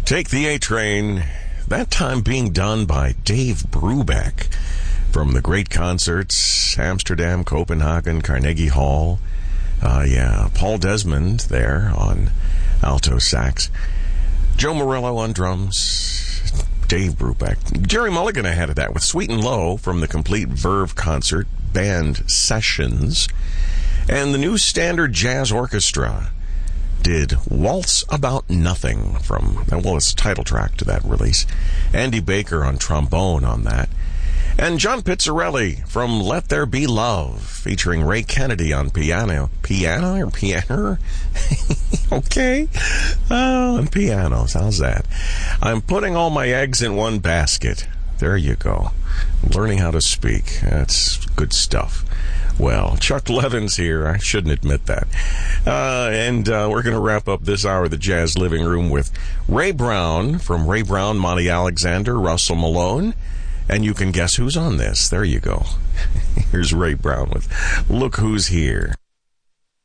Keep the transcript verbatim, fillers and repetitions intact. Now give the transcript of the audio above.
Take the A Train, that time being done by Dave Brubeck from the great concerts, Amsterdam, Copenhagen, Carnegie Hall. Uh, yeah, Paul Desmond there on alto sax. Joe Morello on drums. Dave Brubeck. Jerry Mulligan ahead of that with Sweet and Low from the Complete Verve Concert Band Sessions. And the New Standard Jazz Orchestra did Waltz About Nothing from, well, it's the title track to that release. Andy Baker on trombone on that. And John Pizzarelli from Let There Be Love, featuring Ray Kennedy on piano. Piano or piano? Okay. Oh, on pianos. How's that? I'm putting all my eggs in one basket. There you go. Learning how to speak. That's good stuff. Well, Chuck Levin's here. I shouldn't admit that. Uh, and uh, we're going to wrap up this hour of the Jazz Living Room with Ray Brown from Ray Brown, Monty Alexander, Russell Malone. And you can guess who's on this. There you go. Here's Ray Brown with Look Who's Here.